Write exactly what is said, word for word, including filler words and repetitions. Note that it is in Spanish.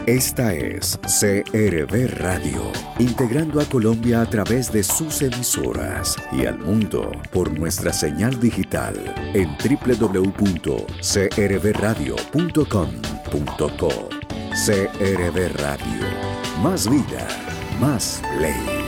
Esta es C R V Radio, integrando a Colombia a través de sus emisoras y al mundo por nuestra señal digital en doble u doble u doble u punto c r v radio punto com punto co. C R V Radio. Más vida, más play.